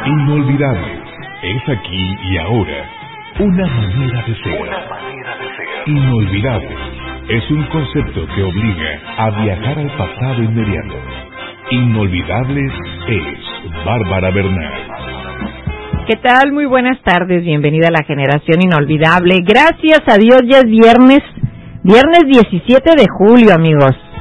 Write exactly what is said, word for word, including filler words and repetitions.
Inolvidable. Es aquí y ahora. Una manera de ser. Una manera de ser. Inolvidable. Es un concepto que obliga a viajar al pasado inmediato. Inolvidable es Bárbara Bernal. ¿Qué tal? Muy buenas tardes. Bienvenida a la Generación Inolvidable. Gracias a Dios ya es viernes. Viernes diecisiete de julio, amigos.